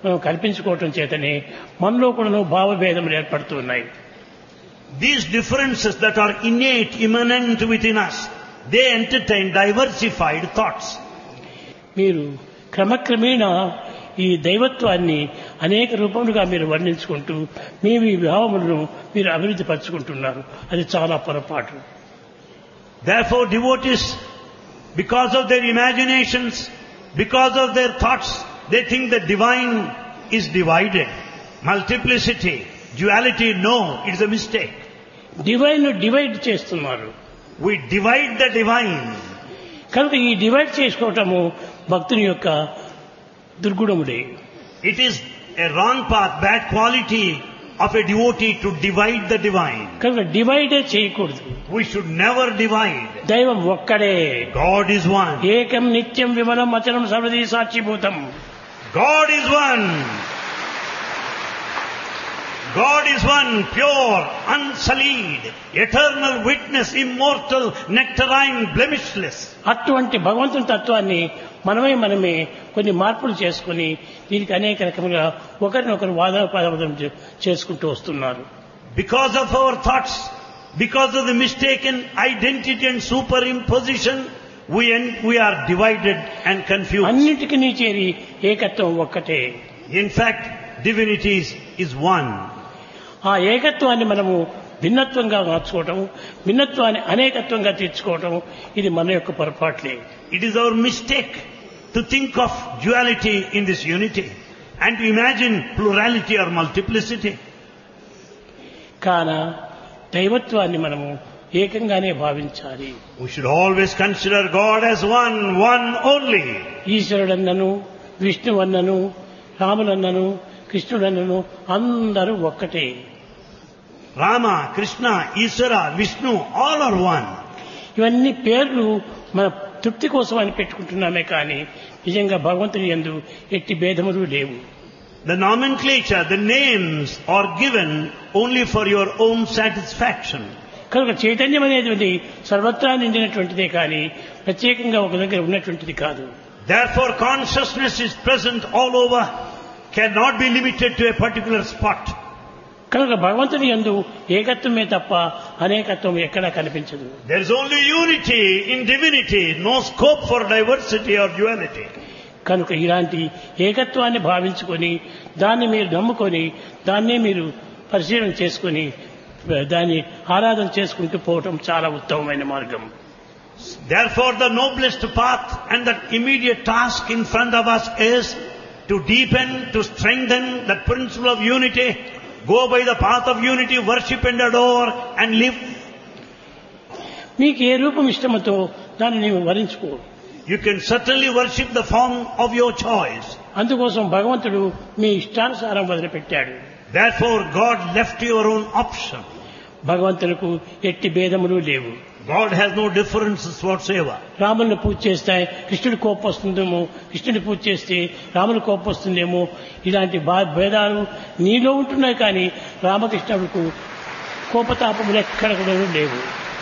మనం కల్పించుకోవటం చేతనే మనలో కూడా భావభేదములు ఏర్పడుతున్నాయి. These differences that are innate, immanent within us, they entertain diversified thoughts. మీరు క్రమక్రమేణా ఈ దైవత్వాన్ని అనేక రూపములుగా మీరు వర్ణించుకుంటూ మీ భావములను మీరు అభివృద్ధి పరుచుకుంటున్నారు. అది చాలా పొరపాటు. Therefore, devotees, because of their imaginations, because of their thoughts, they think the divine is divided. Multiplicity, duality, no, it's a mistake. Divine divide చేస్తున్నారు. We divide the divine. కనుక ఈ డివైడ్ చేసుకోవటము భక్తుని యొక్క దుర్గుణముడే. It is a wrong path, bad quality of a devotee to divide the divine. కనుక డివైడే చేయకూడదు. We should never divide. దైవం ఒక్కడే. God is one. ఏకం నిత్యం విమలం అచలం సర్వదీ సాక్షిభూతం. God is one. God is one, pure, unsullied, eternal witness, immortal, nectarine, blemishless. అటువంటి భగవంతుని తత్వాన్ని మనమే కొన్ని మార్పులు చేసుకుని దీనికి అనేక రకములుగా ఒకరినొకరు వాదోపవాదం చేసుకుంటూ వస్తున్నారు. Because of our thoughts, because of the mistaken identity and superimposition, we are divided and confused. అన్నిటికీ చేరి ఏకత్వం ఒక్కటే. In fact, divinity is one. ఆ ఏకత్వాన్ని మనము భిన్నత్వంగా మార్చుకోవటం, భిన్నత్వాన్ని అనేకత్వంగా తీర్చుకోవటం ఇది మన యొక్క పొరపాట్లే. It is our mistake to think of duality in this unity and to imagine plurality or multiplicity. కాన దైవత్వాన్ని మనము ఏకంగానే భావించాలి. We should always consider God as one only. ఈశ్వరుడన్నను, విష్ణువన్నను, రాములన్నను, కృష్ణుడన్నను అందరూ ఒక్కటే. Rama, Krishna, Ishvara, Vishnu, all are one. ఇవన్నీ పేర్లు మన తృప్తి కోసం అని పెట్టుకుంటున్నామే కానీ నిజంగా భగవంతుని యందు ఎట్టి భేదములు లేవు. The nomenclature, the names are given only for your own satisfaction. కనుక చైతన్యం అనేది సర్వత్రా నిండినటువంటిదే కానీ ప్రత్యేకంగా ఒక దగ్గర ఉన్నటువంటిది కాదు. Therefore, consciousness is present all over, cannot be limited to a particular spot. కనుక భగవంతుని యందు ఏకత్వమే తప్ప అనేకత్వం ఎక్కడా కనిపించదు. There is only unity in divinity, no scope for diversity or duality. కనుక ఇలాంటి ఏకత్వాన్ని భావించుకొని దాన్ని మీరు నమ్ముకొని దాన్నే మీరు పరిశీలన చేసుకొని దాన్ని ఆరాధన చేసుకుంటూ పోవటం చాలా ఉత్తమమైన మార్గం. Therefore, the noblest path and the immediate task in front of us is to deepen, to strengthen that principle of unity. Go by the path of unity, worship and adore and live. మీకు ఏ రూపం ఇష్టమతో దాన్ని నీవు వరించుకో. You can certainly worship the form of your choice. అందుకోసం భగవంతుడు మీ ఇష్టానుసారం వదిలిపెట్టాడు. Therefore, God left your own option. భగవంతులకు ఎట్టి భేదములు లేవు. God has no differences whatsoever. రాముని పూజ చేస్తే కృష్ణుడి కోపం వస్తుందేమో, కృష్ణుడి పూజ చేస్తే రాముని కోపం వస్తుందేమో, ఇలాంటి భేదాలు నీలో ఉంటున్నాయి కానీ రామకృష్ణుడికి కోపతాపములు ఎక్కడ కూడా లేవు.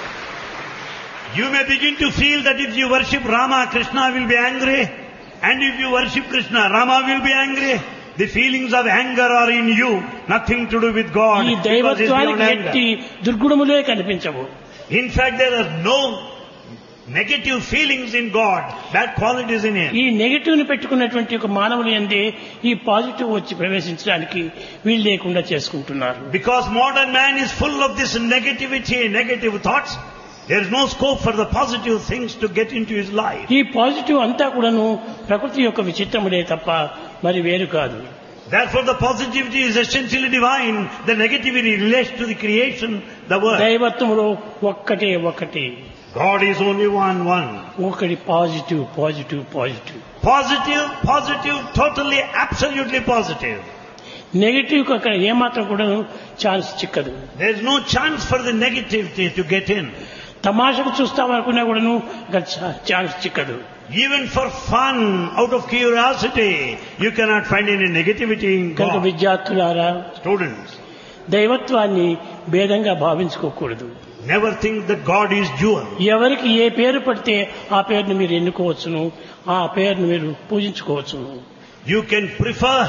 You may begin to feel that if you worship Rama, Krishna will be angry, and if you worship Krishna, Rama will be angry. The feelings of anger are in you, nothing to do with God. ఈ దైవత్వానికి ఎట్టి దుర్గుణములే కనిపించవు. In fact, there are no negative feelings in God, bad qualities in Him. ఈ negative ని పెట్టుకున్నటువంటి ఒక మానవుని యందే ఈ positive వచ్చి ప్రవేశించడానికి వీలు లేకుండా చేసుకుంటున్నారు. Because modern man is full of this negativity, negative thoughts, there is no scope for the positive things to get into his life. ఈ పాజిటివ్ అంతా కూడాను ప్రకృతి యొక్క విచిత్రములే తప్ప మరి వేరు కాదు. Therefore, the positivity is essentially divine. The negativity relates to the creation, the world. దైవత్వములో ఒక్కటే ఒక్కటి. God is only one. ఒకటి positive positive positive. Positive, totally, absolutely positive. Negative కు అక్కడ ఏమాత్రం కూడా chance చిక్కదు. There is no chance for the negativity to get in. తమాషకు చూస్తామనుకున్నా కూడాను అక్కడ chance చిక్కదు. Even for fun, out of curiosity, you cannot find any negativity in కనుక God. విద్యార్థులారా, Students, దైవత్వాన్ని భేదంగా భావించుకోకూడదు. never think that God is dual. ఎవరికి ఏ పేరు పడితే ఆ పేరును మీరు ఎన్నుకోవచ్చును, ఆ పేరును మీరు పూజించుకోవచ్చును. You can prefer